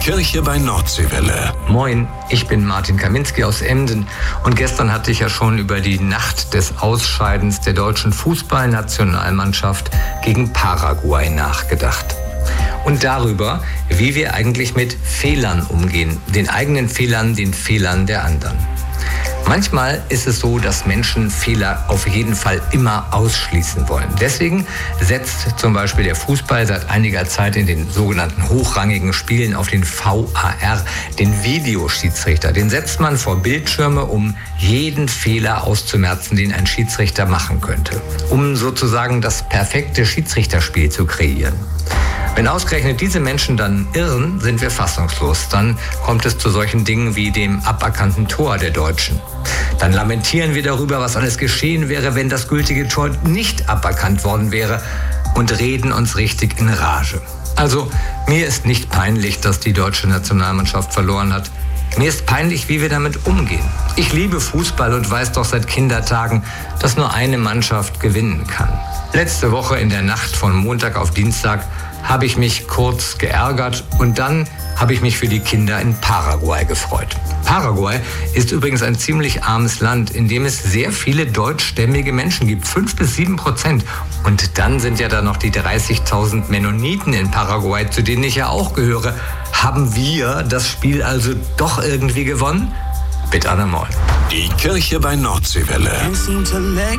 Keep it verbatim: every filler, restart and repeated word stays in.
Kirche bei Nordseewelle. Moin, ich bin Martin Kaminski aus Emden und gestern hatte ich ja schon über die Nacht des Ausscheidens der deutschen Fußballnationalmannschaft gegen Paraguay nachgedacht. Und darüber, wie wir eigentlich mit Fehlern umgehen, den eigenen Fehlern, den Fehlern der anderen. Manchmal ist es so, dass Menschen Fehler auf jeden Fall immer ausschließen wollen. Deswegen setzt zum Beispiel der Fußball seit einiger Zeit in den sogenannten hochrangigen Spielen auf den V A R, den Videoschiedsrichter. Den setzt man vor Bildschirme, um jeden Fehler auszumerzen, den ein Schiedsrichter machen könnte. Um sozusagen das perfekte Schiedsrichterspiel zu kreieren. Wenn ausgerechnet diese Menschen dann irren, sind wir fassungslos. Dann kommt es zu solchen Dingen wie dem aberkannten Tor der Deutschen. Dann lamentieren wir darüber, was alles geschehen wäre, wenn das gültige Tor nicht aberkannt worden wäre, und reden uns richtig in Rage. Also, mir ist nicht peinlich, dass die deutsche Nationalmannschaft verloren hat. Mir ist peinlich, wie wir damit umgehen. Ich liebe Fußball und weiß doch seit Kindertagen, dass nur eine Mannschaft gewinnen kann. Letzte Woche in der Nacht von Montag auf Dienstag habe ich mich kurz geärgert und dann habe ich mich für die Kinder in Paraguay gefreut. Paraguay ist übrigens ein ziemlich armes Land, in dem es sehr viele deutschstämmige Menschen gibt, fünf bis sieben Prozent. Und dann sind ja da noch die dreißigtausend Mennoniten in Paraguay, zu denen ich ja auch gehöre. Haben wir das Spiel also doch irgendwie gewonnen? Bitte einmal. Die Kirche bei Nordseewelle.